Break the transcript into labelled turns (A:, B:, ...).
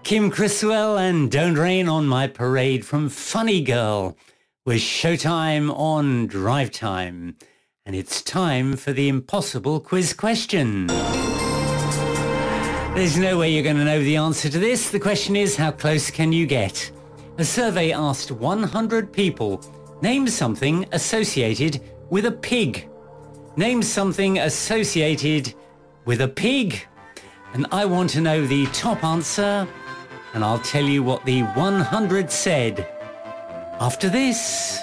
A: Kim Criswell and Don't Rain on My Parade from Funny Girl with Showtime on Drive Time. And it's time for the impossible quiz question. There's no way you're going to know the answer to this. The question is, how close can you get? A survey asked 100 people, name something associated with a pig. Name something associated with a pig. And I want to know the top answer, and I'll tell you what the 100 said after this.